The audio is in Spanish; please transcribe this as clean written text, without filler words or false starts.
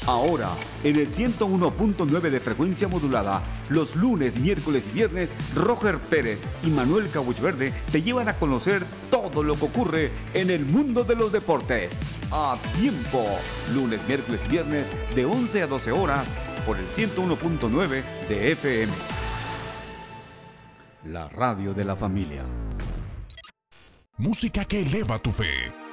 Ahora, en el 101.9 de frecuencia modulada, los lunes, miércoles y viernes, Roger Pérez y Manuel Cabuchverde te llevan a conocer todo lo que ocurre en el mundo de los deportes. A tiempo, lunes, miércoles y viernes, de 11 a 12 horas, por el 101.9 de FM. La radio de la familia. Música que eleva tu fe.